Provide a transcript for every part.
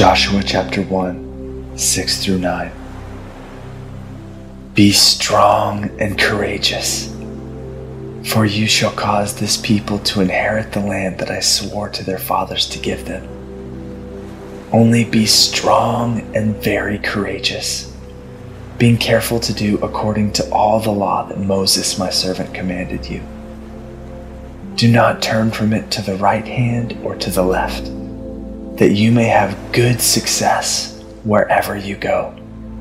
Joshua chapter 1, 6 through 9. Be strong and courageous, for you shall cause this people to inherit the land that I swore to their fathers to give them. Only be strong and very courageous, being careful to do according to all the law that Moses my servant commanded you. Do not turn from it to the right hand or to the left, that you may have good success wherever you go.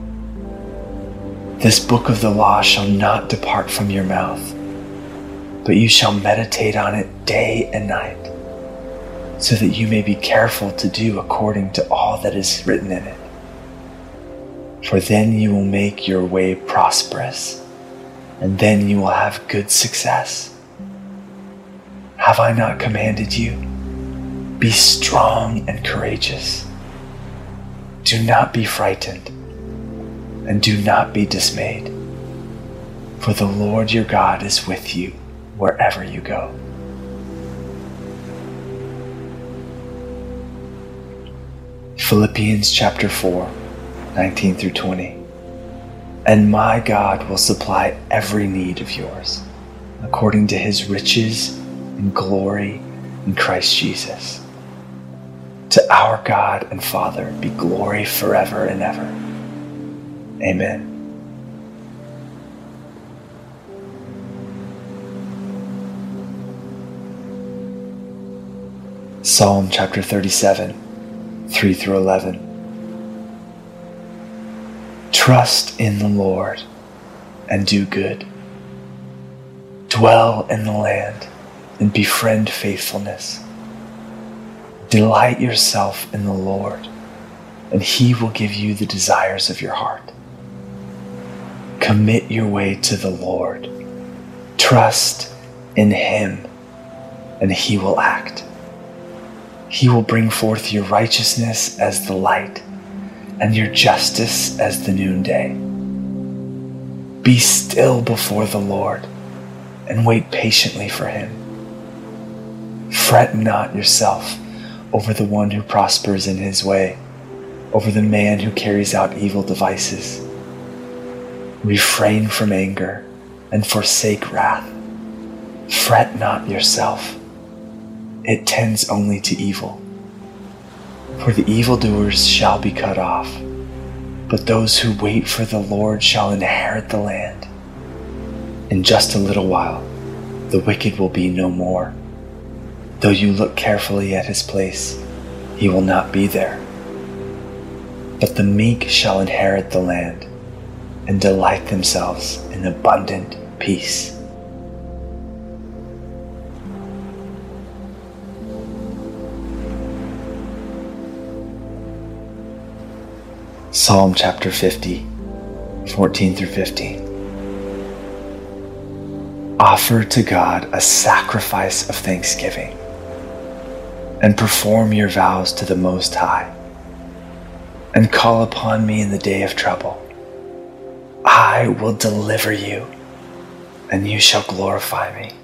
This book of the law shall not depart from your mouth, but you shall meditate on it day and night, so that you may be careful to do according to all that is written in it. For then you will make your way prosperous, and then you will have good success. Have I not commanded you? Be strong and courageous. Do not be frightened, and do not be dismayed, for the Lord your God is with you wherever you go. Philippians chapter 4, 19 through 20. And my God will supply every need of yours, according to his riches and glory in Christ Jesus. To our God and Father be glory forever and ever. Amen. Psalm chapter 37, 3 through 11. Trust in the Lord and do good. Dwell in the land and befriend faithfulness. Delight yourself in the Lord, and he will give you the desires of your heart. Commit your way to the Lord. Trust in him, and he will act. He will bring forth your righteousness as the light, and your justice as the noonday. Be still before the Lord, and wait patiently for him. Fret not yourself over the one who prospers in his way, over the man who carries out evil devices. Refrain from anger and forsake wrath. Fret not yourself. It tends only to evil. For the evildoers shall be cut off, but those who wait for the Lord shall inherit the land. In just a little while, the wicked will be no more. Though you look carefully at his place, he will not be there. But the meek shall inherit the land and delight themselves in abundant peace. Psalm chapter 50, 14 through 15. Offer to God a sacrifice of thanksgiving, and perform your vows to the Most High, and call upon me in the day of trouble. I will deliver you, and you shall glorify me.